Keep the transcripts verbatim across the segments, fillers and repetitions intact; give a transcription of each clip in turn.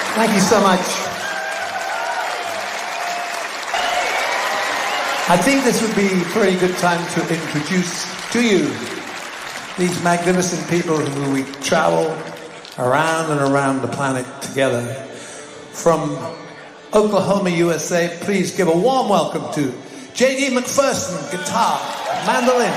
Thank you so much. I think this would be a very good time to introduce to you these magnificent people who we travel around and around the planet together. From Oklahoma, U S A, please give a warm welcome to J D McPherson, guitar, mandolin.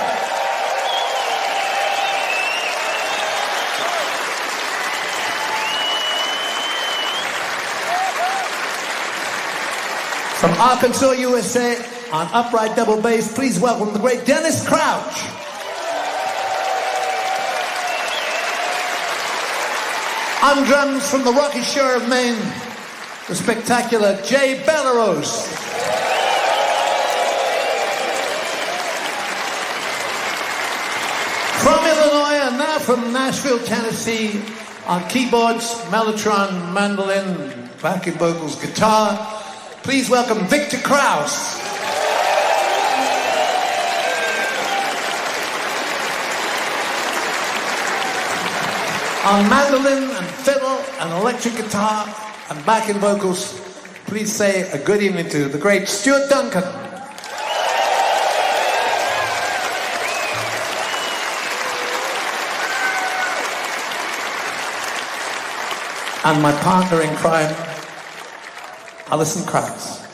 From Arkansas, U S A, on upright double bass, please welcome the great Dennis Crouch. On drums from the rocky shore of Maine, the spectacular Jay Bellerose. From Illinois and now from Nashville, Tennessee, on keyboards, mellotron, mandolin, backing vocals, guitar, please welcome Victor Krause. On mandolin and fiddle and electric guitar and backing vocals, please say a good evening to the great Stuart Duncan. And my partner in crime, Alison Krauss.